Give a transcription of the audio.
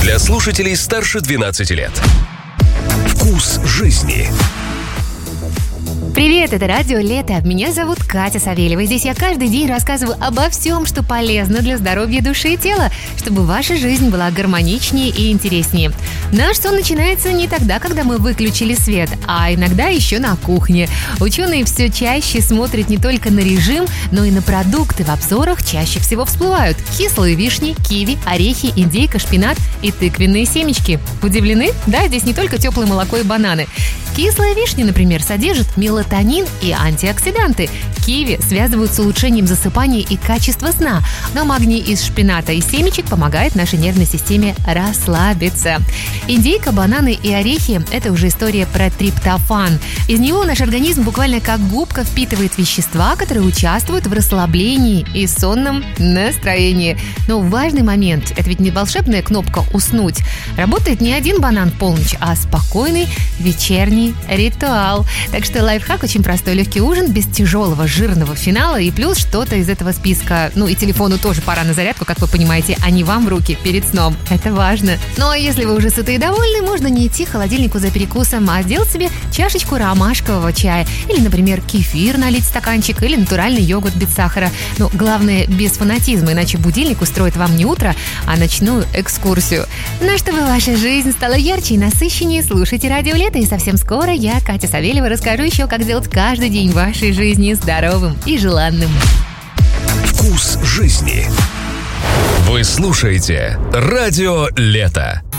Для слушателей старше 12 лет. Вкус жизни. Привет, это радио «Лето». Меня зовут Катя Савельева. Здесь я каждый день рассказываю обо всем, что полезно для здоровья души и тела, чтобы ваша жизнь была гармоничнее и интереснее. Наш сон начинается не тогда, когда мы выключили свет, а иногда еще на кухне. Ученые все чаще смотрят не только на режим, но и на продукты. В обзорах чаще всего всплывают кислые вишни, киви, орехи, индейка, шпинат и тыквенные семечки. Удивлены? Да, здесь не только теплое молоко и бананы. Кислая вишня, например, содержит мелатонин и антиоксиданты. Киви связывают с улучшением засыпания и качества сна, но магний из шпината и семечек помогает нашей нервной системе расслабиться. Индейка, бананы и орехи – это уже история про триптофан. Из него наш организм буквально как губка впитывает вещества, которые участвуют в расслаблении и сонном настроении. Но важный момент – это ведь не волшебная кнопка «уснуть». Работает не один банан в полночь, а спокойный вечерний ритуал. Так что лайфхак очень простой: легкий ужин без тяжелого жирного финала и плюс что-то из этого списка. Ну и телефону тоже пора на зарядку, как вы понимаете, а не вам в руки перед сном. Это важно. Ну а если вы уже сыты и довольны, можно не идти к холодильнику за перекусом, а сделать себе чашечку ромашкового чая. Или, например, кефир налить в стаканчик, или натуральный йогурт без сахара. Но главное, без фанатизма, иначе будильник устроит вам не утро, а ночную экскурсию. Ну, чтобы ваша жизнь стала ярче и насыщеннее, слушайте радио «Лето», и совсем скоро я, Катя Савельева, расскажу еще, как сделать каждый день вашей жизни здоровым и желанным. Вкус жизни. Вы слушаете радио «Лето».